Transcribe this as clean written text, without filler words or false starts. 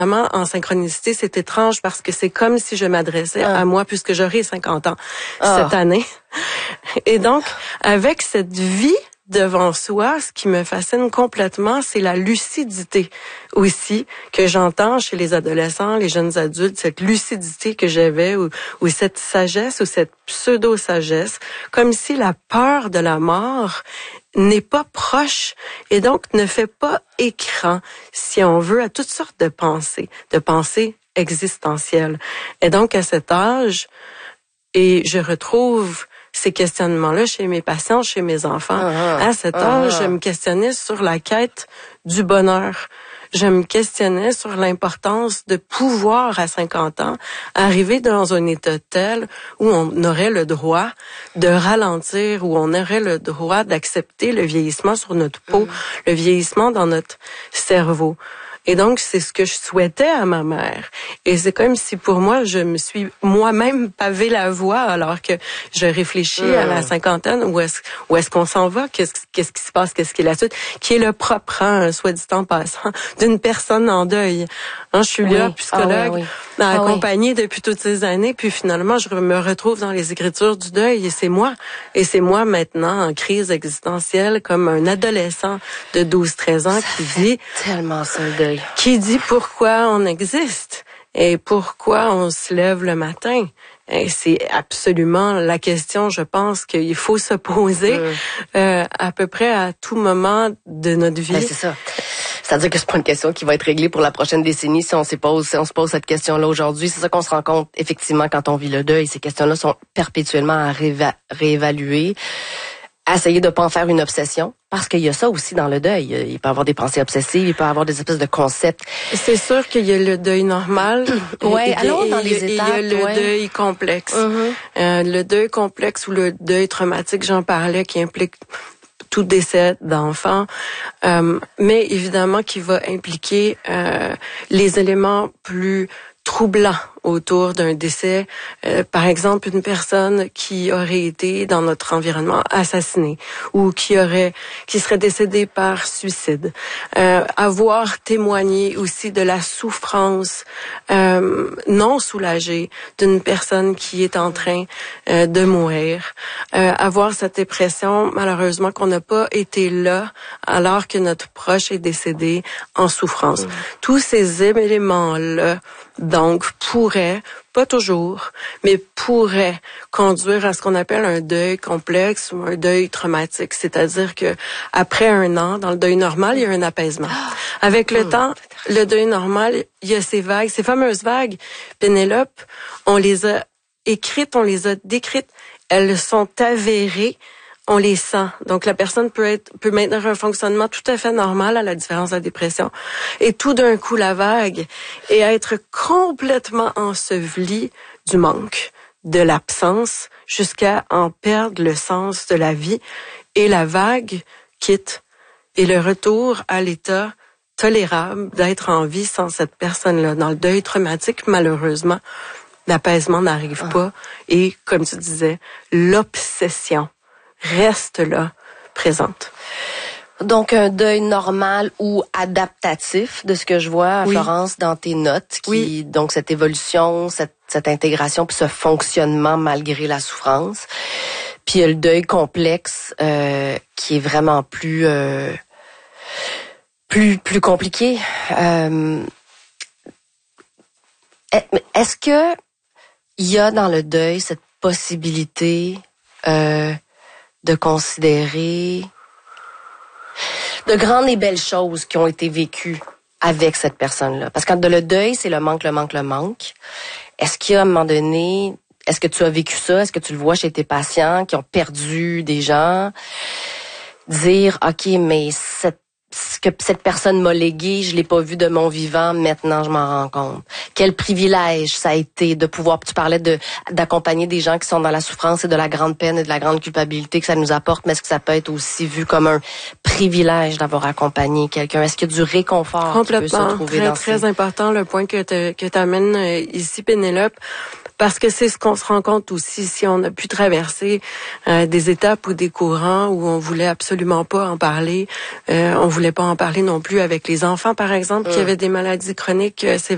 Vraiment, en synchronicité, c'est étrange parce que c'est comme si je m'adressais à moi puisque j'aurai 50 ans cette année. Et donc, avec cette vie devant soi, ce qui me fascine complètement, c'est la lucidité aussi que j'entends chez les adolescents, les jeunes adultes, cette lucidité que j'avais ou cette sagesse ou cette pseudo-sagesse, comme si la peur de la mort n'est pas proche et donc ne fait pas écran, si on veut, à toutes sortes de pensées existentielles. Et donc, à cet âge, et je retrouve ces questionnements-là chez mes patients, chez mes enfants. À cet âge, je me questionnais sur la quête du bonheur. Je me questionnais sur l'importance de pouvoir, à 50 ans, arriver dans un état tel où on aurait le droit de ralentir, où on aurait le droit d'accepter le vieillissement sur notre peau, le vieillissement dans notre cerveau. Et donc, c'est ce que je souhaitais à ma mère. Et c'est comme si pour moi, je me suis moi-même pavé la voie alors que je réfléchis à la cinquantaine, où est-ce qu'on s'en va, qu'est-ce qui se passe, qu'est-ce qui est la suite, qui est le propre, soit dit en passant, d'une personne en deuil. Je suis là, psychologue, accompagnée depuis toutes ces années, puis finalement, je me retrouve dans les écritures du deuil, et c'est moi. Et c'est moi maintenant en crise existentielle, comme un adolescent de 12-13 ans qui dit... tellement ça, le deuil. Qui dit pourquoi on existe et pourquoi on se lève le matin. Et c'est absolument la question, je pense, qu'il faut se poser à peu près à tout moment de notre vie. Ben, c'est ça. C'est-à-dire que c'est pas une question qui va être réglée pour la prochaine décennie si on se pose cette question-là aujourd'hui. C'est ça qu'on se rend compte, effectivement, quand on vit le deuil. Ces questions-là sont perpétuellement à réévaluer. Essayer de pas en faire une obsession, parce qu'il y a ça aussi dans le deuil. Il peut y avoir des pensées obsessives, il peut y avoir des espèces de concepts. C'est sûr qu'il y a le deuil normal. Allons dans les étapes. Il y a le deuil complexe. Le deuil complexe ou le deuil traumatique, j'en parlais, qui implique tout décès d'enfants, mais évidemment qui va impliquer les éléments plus troublants autour d'un décès. Par exemple, une personne qui aurait été dans notre environnement assassinée ou qui serait décédée par suicide. Avoir témoigné aussi de la souffrance non soulagée d'une personne qui est en train de mourir. Avoir cette impression, malheureusement, qu'on n'a pas été là alors que notre proche est décédé en souffrance. Tous ces éléments-là, donc, pourraient, pas toujours, mais pourraient conduire à ce qu'on appelle un deuil complexe ou un deuil traumatique. C'est-à-dire que après un an, dans le deuil normal, il y a un apaisement. Avec le temps, le deuil normal, il y a ces vagues, ces fameuses vagues. Pénélope, on les a écrites, on les a décrites. Elles sont avérées. On les sent. Donc, la personne peut maintenir un fonctionnement tout à fait normal à la différence de la dépression. Et tout d'un coup, la vague et être complètement enseveli du manque, de l'absence, jusqu'à en perdre le sens de la vie. Et la vague quitte. Et le retour à l'état tolérable d'être en vie sans cette personne-là. Dans le deuil traumatique, malheureusement, l'apaisement n'arrive pas. Et, comme tu disais, l'obsession reste là, présente. Donc, un deuil normal ou adaptatif, de ce que je vois, Florence, dans tes notes. Donc, cette évolution, cette intégration, puis ce fonctionnement malgré la souffrance. Puis, il y a le deuil complexe, qui est vraiment plus compliqué. Est-ce que il y a dans le deuil cette possibilité de considérer de grandes et belles choses qui ont été vécues avec cette personne-là? Parce que le deuil, c'est le manque. Est-ce qu'il y a, à un moment donné, est-ce que tu as vécu ça? Est-ce que tu le vois chez tes patients qui ont perdu des gens? Dire, OK, mais ce que cette personne m'a légué, je l'ai pas vu de mon vivant, maintenant je m'en rends compte. Quel privilège ça a été de pouvoir, tu parlais d'accompagner des gens qui sont dans la souffrance et de la grande peine et de la grande culpabilité que ça nous apporte, mais est-ce que ça peut être aussi vu comme un privilège d'avoir accompagné quelqu'un? Est-ce qu'il y a du réconfort qui peut se trouver dans très important le point que t'amènes ici, Pénélope. Parce que c'est ce qu'on se rend compte aussi si on a pu traverser des étapes ou des courants où on voulait absolument pas en parler. On voulait pas en parler non plus avec les enfants, par exemple, qui avaient des maladies chroniques sévères.